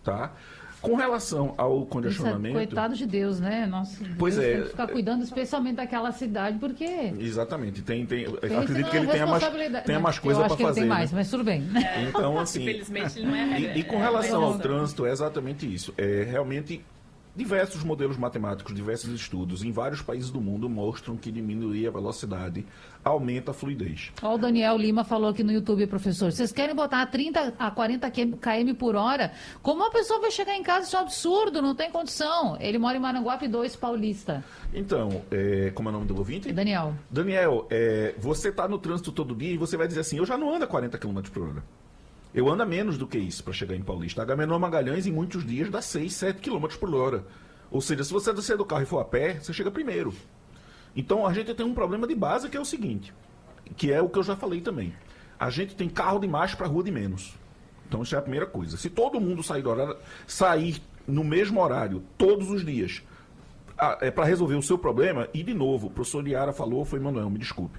tá? Com relação ao congestionamento... Coitado de Deus, né? Nossa, pois Deus é. tem que ficar cuidando especialmente daquela cidade, porque... Exatamente. Acredito que ele tenha mais coisa para fazer. Eu acho que ele tem mais, né? mas tudo bem. Então, assim... Infelizmente, ele não é... E com relação ao trânsito, é exatamente isso. Realmente... Diversos modelos matemáticos, diversos estudos em vários países do mundo mostram que diminuir a velocidade aumenta a fluidez. Ó, o Daniel Lima falou aqui no YouTube, professor, vocês querem botar a 30 a 40 km por hora? Como a pessoa vai chegar em casa? Isso é um absurdo, não tem condição. Ele mora em Maranguape 2, Paulista. Então, como é o nome do ouvinte? Daniel. Daniel, você está no trânsito todo dia e você vai dizer assim, eu já não ando a 40 km por hora. Eu ando a menos do que isso para chegar em Paulista. Agamenon Magalhães, em muitos dias, dá 6, 7 km por hora. Ou seja, se você descer do carro e for a pé, você chega primeiro. Então, a gente tem um problema de base que é o seguinte, que é o que eu já falei também. A gente tem carro demais para rua de menos. Então, isso é a primeira coisa. Se todo mundo sair no mesmo horário, todos os dias, para resolver o seu problema, e de novo, o professor Iara falou, foi Manuel, me desculpe.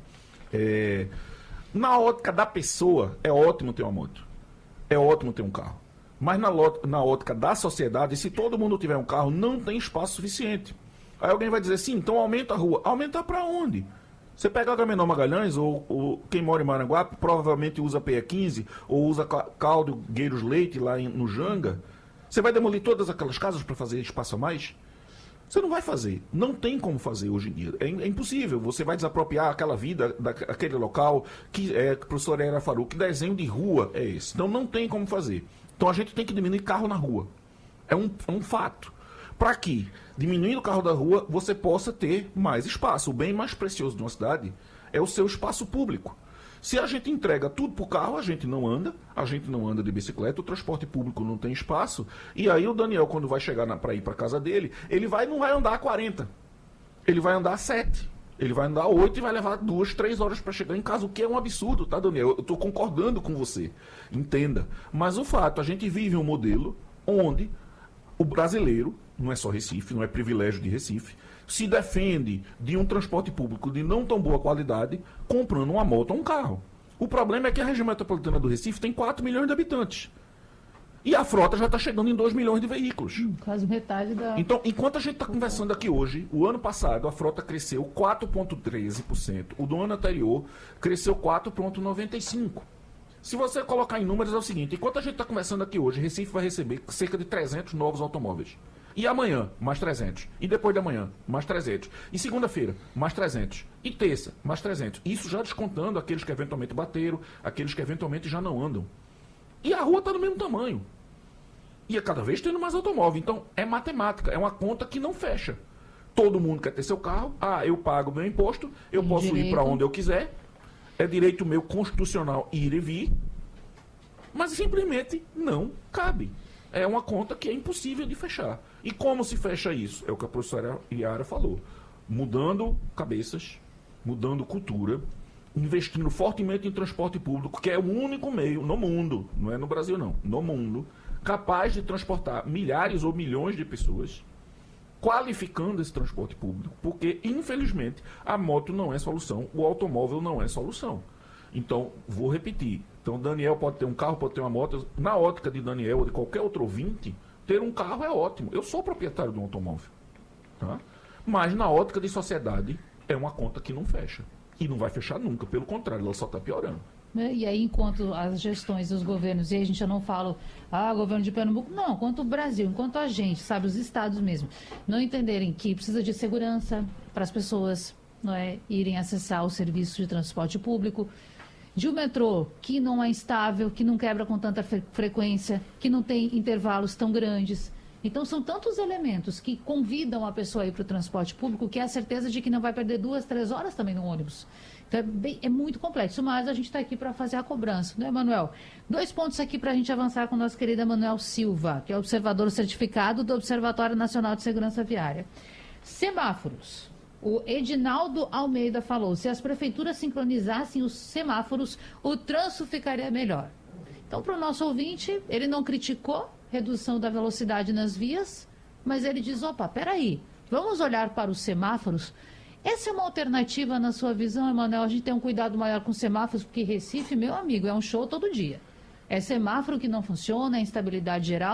Na ótica da pessoa, é ótimo ter uma moto. É ótimo ter um carro. Mas na ótica da sociedade, se todo mundo tiver um carro, não tem espaço suficiente. Aí alguém vai dizer assim, então aumenta a rua. Aumentar para onde? Você pega Agamenon Magalhães, ou quem mora em Maranguape, provavelmente usa PE15, ou usa Caldo Gueiros Leite lá no Janga. Você vai demolir todas aquelas casas para fazer espaço a mais? Você não vai fazer. Não tem como fazer hoje em dia. É impossível. Você vai desapropriar aquela vida, daquele local, que professor Era falou, que desenho de rua é esse? Então não tem como fazer. Então a gente tem que diminuir carro na rua. É um fato. Para que, diminuindo o carro da rua, você possa ter mais espaço. O bem mais precioso de uma cidade é o seu espaço público. Se a gente entrega tudo para o carro, a gente não anda de bicicleta, o transporte público não tem espaço, e aí o Daniel, quando vai chegar para ir para casa dele, ele não vai andar a 40, ele vai andar a 7, ele vai andar a 8 e vai levar 2, 3 horas para chegar em casa, o que é um absurdo, tá, Daniel? Eu estou concordando com você, entenda. Mas o fato, a gente vive um modelo onde o brasileiro, não é só Recife, não é privilégio de Recife, se defende de um transporte público de não tão boa qualidade, comprando uma moto ou um carro. O problema é que a região metropolitana do Recife tem 4 milhões de habitantes. E a frota já está chegando em 2 milhões de veículos. Quase metade da... Então, enquanto a gente está conversando aqui hoje, o ano passado a frota cresceu 4,13%. O do ano anterior cresceu 4,95%. Se você colocar em números é o seguinte, enquanto a gente está conversando aqui hoje, Recife vai receber cerca de 300 novos automóveis. E amanhã, mais 300. E depois de amanhã, mais 300. E segunda-feira, mais 300. E terça, mais 300. Isso já descontando aqueles que eventualmente bateram, aqueles que eventualmente já não andam. E a rua está do mesmo tamanho. E é cada vez tendo mais automóvel. Então, é matemática, é uma conta que não fecha. Todo mundo quer ter seu carro. Eu pago meu imposto, eu posso ir para onde eu quiser. É direito meu constitucional ir e vir. Mas simplesmente não cabe. É uma conta que é impossível de fechar. E como se fecha isso? É o que a professora Iara falou. Mudando cabeças, mudando cultura, investindo fortemente em transporte público, que é o único meio no mundo, não é no Brasil não, no mundo, capaz de transportar milhares ou milhões de pessoas, qualificando esse transporte público, porque, infelizmente, a moto não é solução, o automóvel não é solução. Então, vou repetir. Então, Daniel pode ter um carro, pode ter uma moto. Na ótica de Daniel ou de qualquer outro ouvinte, ter um carro é ótimo. Eu sou proprietário de um automóvel. Tá? Mas, na ótica de sociedade, é uma conta que não fecha. E não vai fechar nunca. Pelo contrário, ela só está piorando. E aí, enquanto as gestões dos governos, e aí a gente já não fala, governo de Pernambuco, não, enquanto o Brasil, enquanto a gente, sabe, os estados mesmo, não entenderem que precisa de segurança para as pessoas, não é, irem acessar o serviço de transporte público, de um metrô que não é estável, que não quebra com tanta frequência, que não tem intervalos tão grandes. Então, são tantos elementos que convidam a pessoa a ir para o transporte público que é a certeza de que não vai perder 2, 3 horas também no ônibus. Então, é muito complexo, mas a gente está aqui para fazer a cobrança, não é, Manuel? 2 pontos aqui para a gente avançar com a nossa querida Manuel Silva, que é observador certificado do Observatório Nacional de Segurança Viária. Semáforos. O Edinaldo Almeida falou, se as prefeituras sincronizassem os semáforos, o trânsito ficaria melhor. Então, para o nosso ouvinte, ele não criticou redução da velocidade nas vias, mas ele diz, peraí, vamos olhar para os semáforos. Essa é uma alternativa na sua visão, Emanuel? A gente tem um cuidado maior com semáforos, porque Recife, meu amigo, é um show todo dia. É semáforo que não funciona, é instabilidade geral.